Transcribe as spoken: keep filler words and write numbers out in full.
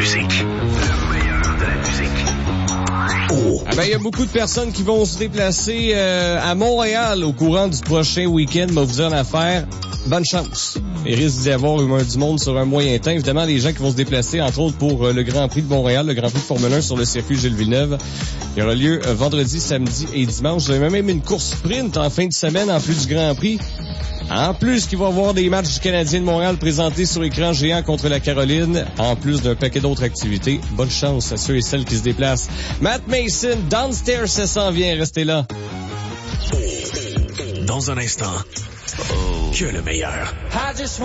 musique. Le meilleur de la musique. Oh. Ah ben, il y a beaucoup de personnes qui vont se déplacer euh, à Montréal au courant du prochain week-end. Mais vous dire en affaire, bonne chance. Il risque d'y avoir eu du monde sur un moyen temps. Évidemment, les gens qui vont se déplacer, entre autres pour euh, le Grand Prix de Montréal, le Grand Prix de Formule un sur le circuit Gilles Villeneuve. Il y aura lieu euh, vendredi, samedi et dimanche. Vous avez même une course sprint en fin de semaine en plus du Grand Prix. En plus, qu'il va y avoir des matchs du Canadien de Montréal présentés sur écran géant contre la Caroline, en plus d'un paquet d'autres activités. Bonne chance à ceux et celles qui se déplacent. Matt Mason, Downstairs, ça s'en vient. Restez là. Dans un instant, oh. que le meilleur.